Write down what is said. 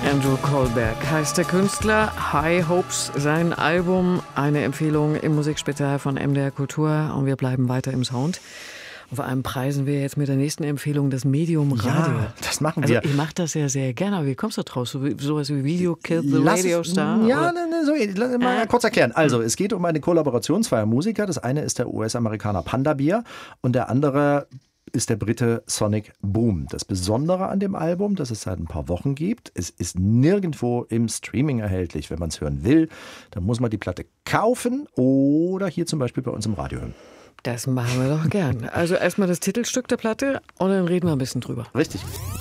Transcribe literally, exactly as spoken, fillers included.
Andrew Kohlberg heißt der Künstler. High Hopes, sein Album. Eine Empfehlung im Musikspezial von M D R Kultur. Und wir bleiben weiter im Sound. Vor allem preisen wir jetzt mit der nächsten Empfehlung das Medium Radio. Ja, das machen also wir. Ich mache das ja sehr gerne, aber wie kommst du draus? So, sowas wie Video Kill the Lass Radio es, Star? Ja, ne, ne, so, lass mal Äh. kurz erklären. Also, es geht um eine Kollaboration zweier Musiker. Das eine ist der U S-Amerikaner Panda Bear und der andere ist der Brite Sonic Boom. Das Besondere an dem Album, das es seit ein paar Wochen gibt, es ist nirgendwo im Streaming erhältlich. Wenn man es hören will, dann muss man die Platte kaufen oder hier zum Beispiel bei uns im Radio hören. Das machen wir doch gern. Also erstmal das Titelstück der Platte und dann reden wir ein bisschen drüber. Richtig.